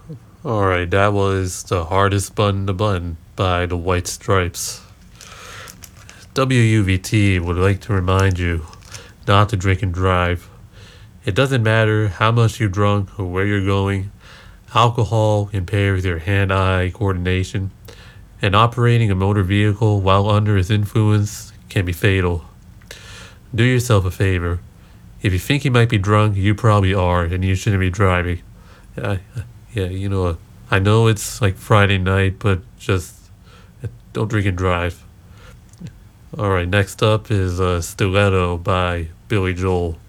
Alright, that was The Hardest Button to Button by the White Stripes. WUVT would like to remind you not to drink and drive. It doesn't matter how much you've drunk or where you're going, alcohol impairs your hand eye coordination, and operating a motor vehicle while under its influence can be fatal. Do yourself a favor. If you think you might be drunk, you probably are, and you shouldn't be driving. Uh, yeah, I know it's like Friday night, but just don't drink and drive. Alright, next up is Stiletto by Billy Joel.